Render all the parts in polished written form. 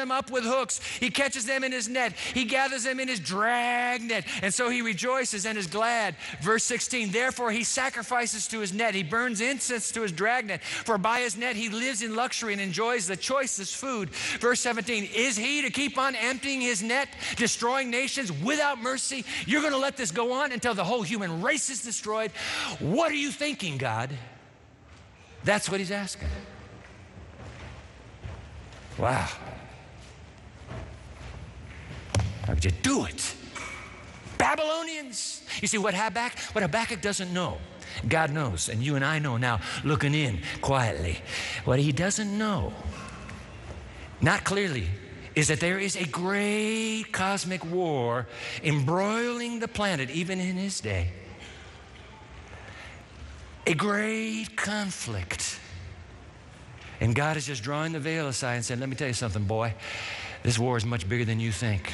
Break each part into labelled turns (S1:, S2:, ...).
S1: them up with hooks. He catches them in his net. He gathers them in his drag net. And so he rejoices and is glad. Verse 16, therefore he sacrifices to his net. He burns incense to his drag net. For by his net he lives in luxury and enjoys the choicest food. Verse 17, is he to keep on emptying his net, destroying nations without mercy? You're going to let this go on until the whole human race is destroyed? What are you thinking, God? That's what he's asking. Wow. How could you do it? Babylonians. You see, what Habakkuk doesn't know, God knows, and you and I know now, looking in quietly. What he doesn't know, not clearly, is that there is a great cosmic war embroiling the planet even in his day. A great conflict. And God is just drawing the veil aside and saying, let me tell you something, boy. This war is much bigger than you think.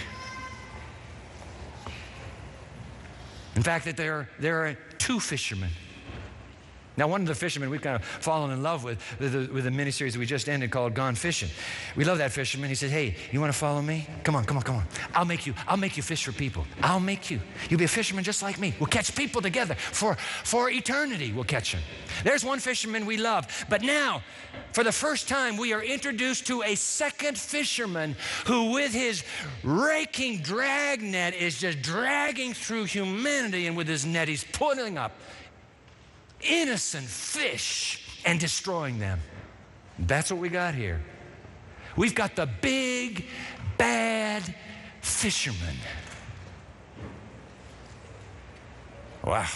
S1: In fact, that there are two fishermen. Now, one of the fishermen we've kind of fallen in love with the miniseries we just ended called Gone Fishing. We love that fisherman. He said, hey, you want to follow me? Come on. I'll make you fish for people. I'll make you. You'll be a fisherman just like me. We'll catch people together for eternity. We'll catch them. There's one fisherman we love. But now, for the first time, we are introduced to a second fisherman who with his raking drag net is just dragging through humanity, and with his net he's pulling up innocent fish and destroying them. That's what we got here. We've got the big, bad fisherman. Wow.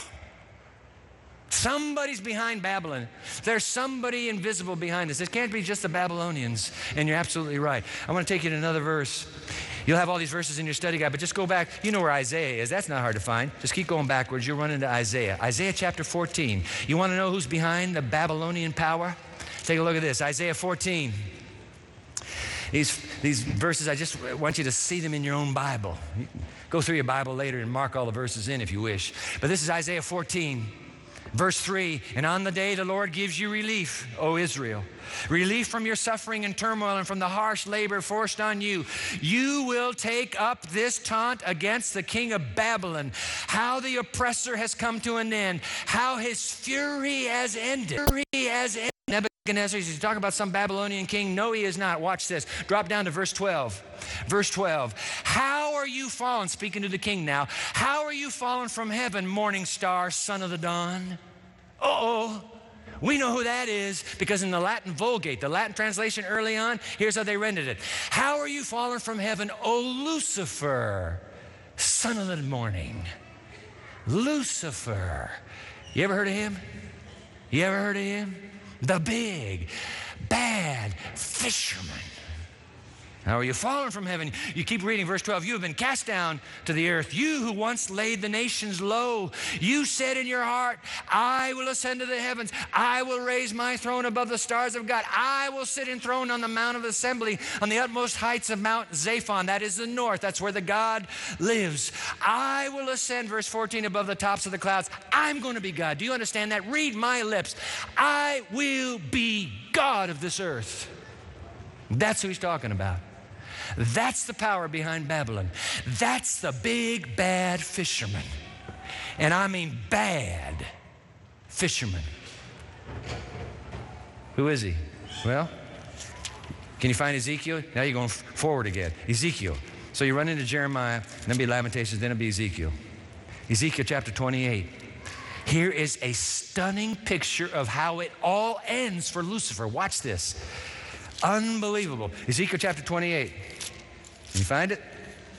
S1: Somebody's behind Babylon. There's somebody invisible behind this. It can't be just the Babylonians, and you're absolutely right. I want to take you to another verse. You'll have all these verses in your study guide, but just go back. You know where Isaiah is. That's not hard to find. Just keep going backwards. You'll run into Isaiah. Isaiah chapter 14. You want to know who's behind the Babylonian power? Take a look at this. Isaiah 14. These verses, I just want you to see them in your own Bible. Go through your Bible later and mark all the verses in if you wish. But this is Isaiah 14. Verse 3, and on the day the Lord gives you relief, O Israel, relief from your suffering and turmoil and from the harsh labor forced on you. You will take up this taunt against the king of Babylon, how the oppressor has come to an end, how his fury has ended. Nebuchadnezzar, is he talking about some Babylonian king? No, he is not. Watch this. Drop down to verse 12. Verse 12. How are you fallen? Speaking to the king now. How are you fallen from heaven, morning star, son of the dawn? Uh-oh. We know who that is because in the Latin Vulgate, the Latin translation early on, here's how they rendered it. How are you fallen from heaven, O Lucifer, son of the morning? Lucifer. You ever heard of him? You ever heard of him? The big, bad fisherman. How are you fallen from heaven? You keep reading verse 12. You have been cast down to the earth. You who once laid the nations low. You said in your heart, I will ascend to the heavens. I will raise my throne above the stars of God. I will sit enthroned on the mount of assembly, on the utmost heights of Mount Zaphon. That is the north. That's where the God lives. I will ascend, verse 14, above the tops of the clouds. I'm going to be God. Do you understand that? Read my lips. I will be God of this earth. That's who he's talking about. That's the power behind Babylon. That's the big, bad fisherman. And I mean bad fisherman. Who is he? Well, can you find Ezekiel? Now you're going forward again. Ezekiel. So you run into Jeremiah, then it'll be Lamentations, then it'll be Ezekiel. Ezekiel chapter 28. Here is a stunning picture of how it all ends for Lucifer. Watch this. Unbelievable. Ezekiel chapter 28. Can you find it?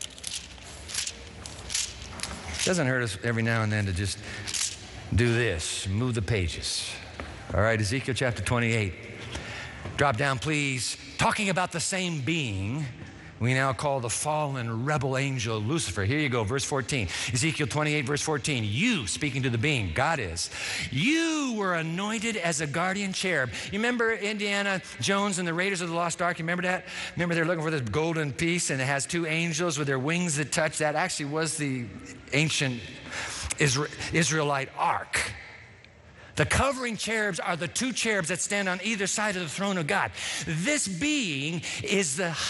S1: Doesn't hurt us every now and then to just do this, move the pages. All right, Ezekiel chapter 28. Drop down, please. Talking about the same being we now call the fallen rebel angel Lucifer. Here you go, verse 14. Ezekiel 28, verse 14. You, speaking to the being, God is, you were anointed as a guardian cherub. You remember Indiana Jones and the Raiders of the Lost Ark? You remember that? Remember they're looking for this golden piece and it has two angels with their wings that touch. That actually was the ancient Israelite ark. The covering cherubs are the two cherubs that stand on either side of the throne of God. This being is the